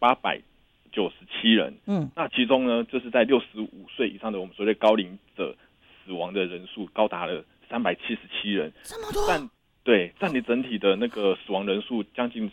897人，那其中呢，就是在65岁以上的我们所谓高龄者死亡的人数高达了377人， 这么多， 占你整体的那个死亡人数将近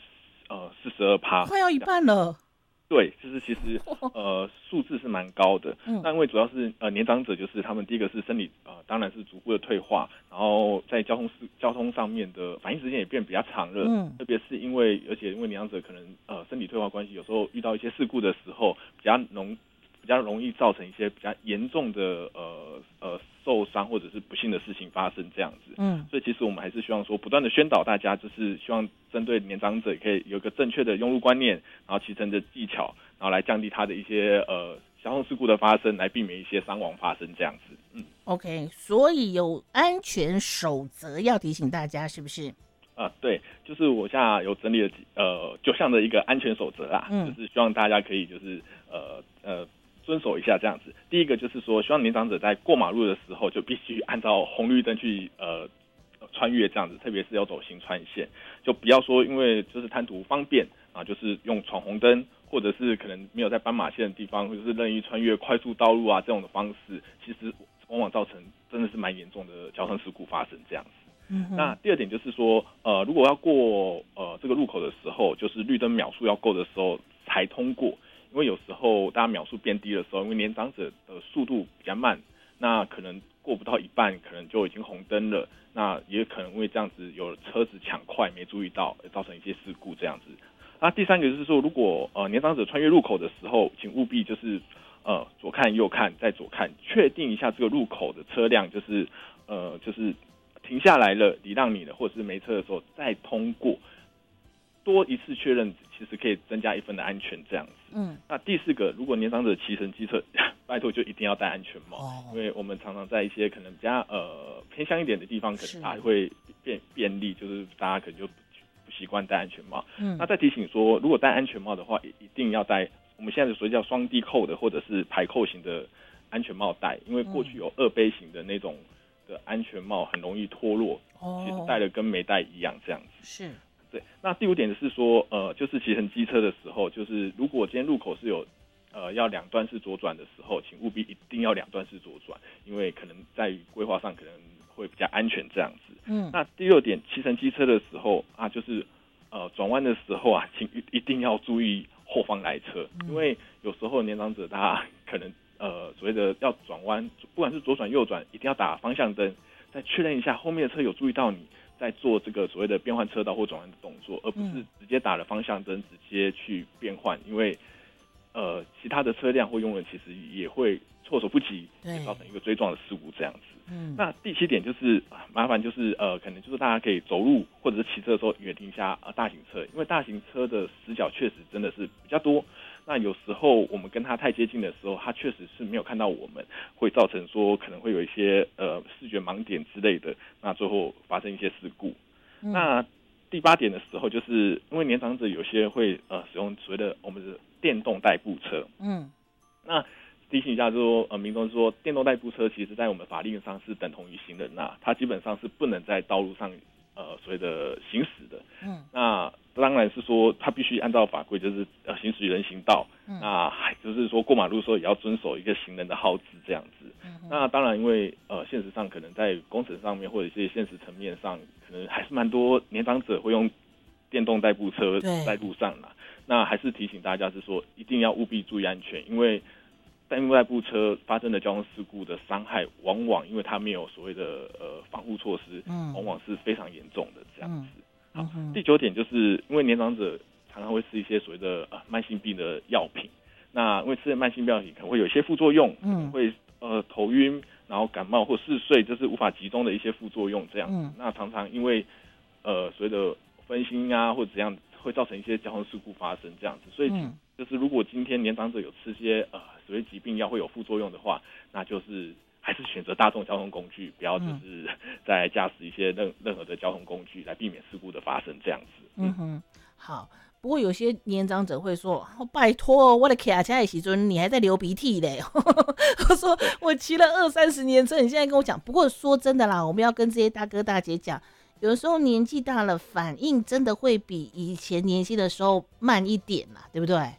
42%， 快要一半了。 对，就是其实数字是蛮高的，那因为主要是年长者，就是他们第一个是生理当然是逐步的退化，然后在交通上面的反应时间也变比较长了，特别是因为年长者可能身体退化关系，有时候遇到一些事故的时候，比较容易造成一些比较严重的受伤或者是不幸的事情发生这样子。所以其实我们还是希望说不断的宣导大家，就是希望针对年长者可以有一个正确的用路观念，然后骑乘的技巧，然后来降低他的一些交通事故的发生，来避免一些伤亡发生这样子。 OK， 所以有安全守则要提醒大家，是不是？ 对，就是我现在有整理了9项的一个安全守则啦，就是希望大家可以就是遵守一下这样子。第一个就是说，希望年长者在过马路的时候就必须按照红绿灯去穿越这样子，特别是要走行穿线，就不要说因为就是贪图方便啊，就是用闯红灯，或者是可能没有在斑马线的地方，或者是任意穿越快速道路啊这种的方式，其实往往造成真的是蛮严重的交通事故发生这样子。那第二点就是说，如果要过这个路口的时候，就是绿灯秒数要够的时候才通过，因为有时候大家秒数变低的时候，因为年长者的速度比较慢，那可能过不到一半，可能就已经红灯了，那也可能因为这样子有车子抢快没注意到，造成一些事故这样子。那第三个就是说，如果年长者穿越路口的时候，请务必就是左看右看再左看，确定一下这个路口的车辆就是停下来了，礼让你了，或者是没车的时候再通过，多一次确认，其实可以增加1分的安全这样子。那第四个，如果年长者骑乘机车，拜托就一定要戴安全帽，因为我们常常在一些可能比较偏向一点的地方，可能还会便利，就是大家可能就不习惯戴安全帽。那再提醒说，如果戴安全帽的话，一定要戴我们现在所谓叫双低扣的或者是排扣型的安全帽戴，因为过去有2杯型的那种的安全帽很容易脱落，其实戴了跟没戴一样这样子。 是， 对。那第5点就是说，就是骑乘机车的时候，就是如果今天路口是有要2段式左转的时候，请务必一定要2段式左转，因为可能在于规划上可能会比较安全这样子。那第6点，骑乘机车的时候啊，就是转弯的时候啊，请一定要注意后方来车，因为有时候年长者他可能所谓的要转弯，不管是左转右转，一定要打方向灯，再确认一下后面的车有注意到你在做这个所谓的变换车道或转弯的动作，而不是直接打了方向灯直接去变换，因为其他的车辆或用人其实也会措手不及，也造成一个追撞的事故这样子。那第7点就是麻烦就是可能就是大家可以走路或者是骑车的时候远离一下大型车，因为大型车的死角确实真的是比较多。那有时候我们跟他太接近的时候，他确实是没有看到我们，会造成说可能会有一些视觉盲点之类的，那最后发生一些事故。那第8点的时候，就是因为年长者有些会使用所谓的我们的电动代步车，那提醒一下说，民众说电动代步车其实在我们法令上是等同于行人呐，它基本上是不能在道路上所谓的行驶的。那当然是说它必须按照法规，就是行驶于人行道。那就是说过马路的时候也要遵守一个行人的号志这样子。那当然因为现实上可能在工程上面或者一些现实层面上，可能还是蛮多年长者会用电动代步车在路上啦。那还是提醒大家是说一定要务必注意安全，因为电动代步车发生的交通事故的伤害，往往因为它没有所谓的防护措施，往往是非常严重的这样子。好，第9点就是因为年长者常常会吃一些所谓的慢性病的药品，那因为吃了慢性病药品可能会有一些副作用，会头晕，然后感冒或嗜睡，就是无法集中的一些副作用这样。那常常因为所谓的分心啊或者怎样，会造成一些交通事故发生这样子。所以就是如果今天年长者有吃些所谓疾病药会有副作用的话，那就是还是选择大众交通工具，不要就是在驾驶一些任何的交通工具来避免事故的发生这样子。 好。不过有些年长者会说：“拜托，我的骑车的时阵，你还在流鼻涕嘞。”我说：“我骑了20-30年车，你现在跟我讲。”不过说真的啦，我们要跟这些大哥大姐讲，有的时候年纪大了，反应真的会比以前年轻的时候慢一点啦，对不对？